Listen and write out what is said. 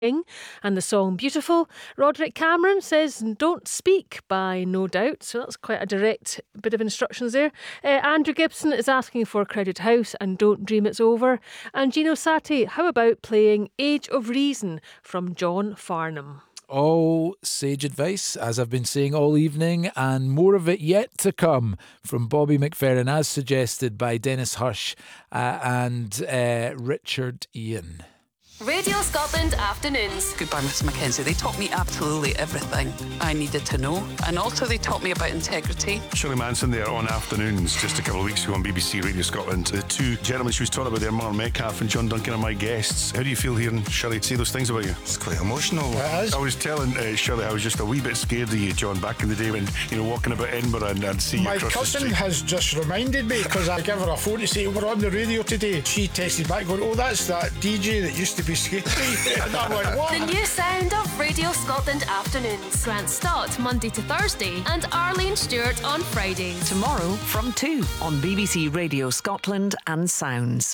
and the song Beautiful. Roderick Cameron says Don't Speak by No Doubt, so that's quite a direct bit of instructions there. Andrew Gibson is asking for Crowded House and Don't Dream It's Over. And Gino Sati, how about playing Age of Reason from John Farnham? All sage advice, as I've been saying all evening, and more of it yet to come from Bobby McFerrin, as suggested by Dennis Hush and Richard Ian. Radio Scotland Afternoons. Goodbye, Mr. Mackenzie. They taught me absolutely everything I needed to know, and also they taught me about integrity. Shirley Manson there on Afternoons just a couple of weeks ago on BBC Radio Scotland. The two gentlemen she was talking about there, Mark Metcalf and John Duncan, are my guests. How do you feel hearing Shirley say those things about you? It's quite emotional. It is. I was telling Shirley I was just a wee bit scared of you, John, back in the day when, walking about Edinburgh and see you across the street. My cousin has just reminded me, because I gave her a phone to say we're on the radio today. She texted back going, oh, that's that DJ that used to be skating. And I went, what? The new sound of Radio Scotland Afternoons. Grant Stott, Monday to Thursday, and Arlene Stewart on Fridays. Tomorrow from 2 on BBC Radio Scotland and Sounds.